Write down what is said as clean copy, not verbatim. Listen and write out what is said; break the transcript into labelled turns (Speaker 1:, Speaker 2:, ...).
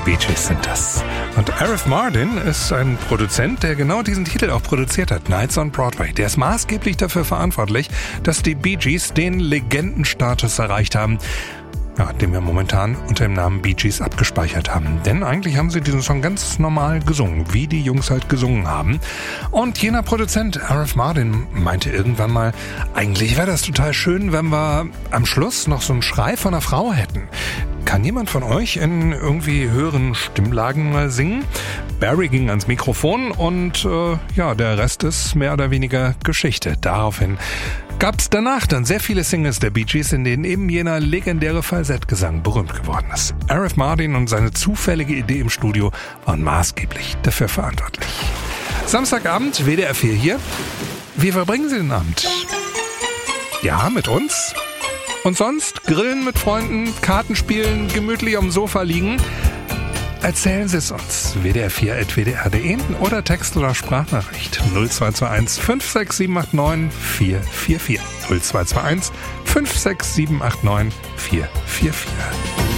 Speaker 1: Bee Gees sind das. Und Arif Mardin ist ein Produzent, der genau diesen Titel auch produziert hat, Nights on Broadway. Der ist maßgeblich dafür verantwortlich, dass die Bee Gees den Legendenstatus erreicht haben, ja, den wir momentan unter dem Namen Bee Gees abgespeichert haben. Denn eigentlich haben sie diesen Song ganz normal gesungen, wie die Jungs halt gesungen haben. Und jener Produzent, Arif Mardin, meinte irgendwann mal, eigentlich wäre das total schön, wenn wir am Schluss noch so einen Schrei von einer Frau hätten. Kann jemand von euch in irgendwie höheren Stimmlagen mal singen? Barry ging ans Mikrofon und der Rest ist mehr oder weniger Geschichte. Daraufhin gab es danach dann sehr viele Singles der Bee Gees, in denen eben jener legendäre Falsettgesang berühmt geworden ist. Arif Mardin und seine zufällige Idee im Studio waren maßgeblich dafür verantwortlich. Samstagabend, WDR 4 hier. Wie verbringen Sie den Abend? Ja, mit uns? Und sonst grillen mit Freunden, Karten spielen, gemütlich am Sofa liegen? Erzählen Sie es uns. WDR4@wdr.de oder Text oder Sprachnachricht 0221 56789 444. 0221 56789 444.